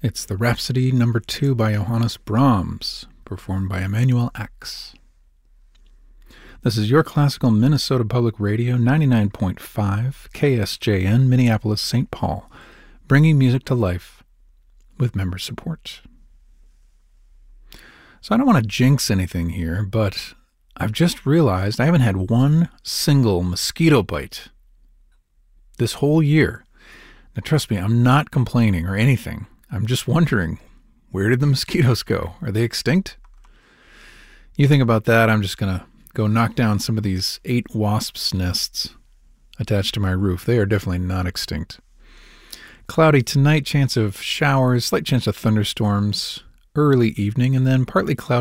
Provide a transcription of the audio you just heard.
It's the Rhapsody No. 2 by Johannes Brahms, performed by Emanuel Ax. This is your classical Minnesota Public Radio, 99.5 KSJN, Minneapolis, St. Paul, bringing music to life with member support. So I don't want to jinx anything here, but I've just realized I haven't had one single mosquito bite this whole year. Now trust me, I'm not complaining or anything. I'm just wondering, where did the mosquitoes go? Are they extinct? You think about that, I'm just going to go knock down some of these 8 wasps' nests attached to my roof. They are definitely not extinct. Cloudy tonight, chance of showers, slight chance of thunderstorms, early evening, and then partly cloudy